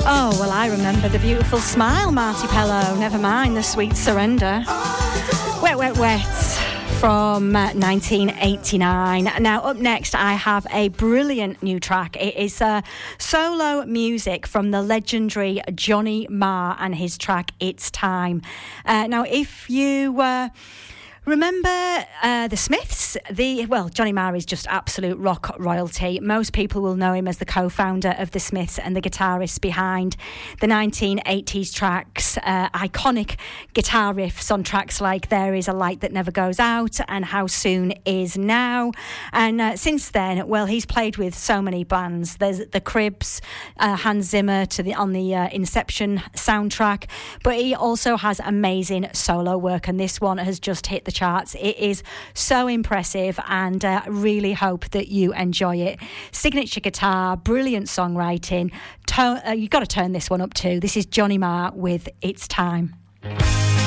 Oh, well, I remember the beautiful smile, Marty Pellow. Never mind the sweet surrender. Wet, wet, wet from 1989. Now, up next, I have a brilliant new track. It is solo music from the legendary Johnny Marr and his track It's Time. Now, if you... remember the Smiths? Johnny Marr is just absolute rock royalty. Most people will know him as the co-founder of the Smiths and the guitarist behind the 1980s tracks, iconic guitar riffs on tracks like There Is a Light That Never Goes Out and How Soon Is Now. And since then, well, he's played with so many bands. There's the Cribs, Hans Zimmer on the Inception soundtrack, but he also has amazing solo work, and this one has just hit the charts. It is so impressive, and really hope that you enjoy it. Signature guitar, brilliant songwriting. You've got to turn this one up too. This is Johnny Marr with It's Time.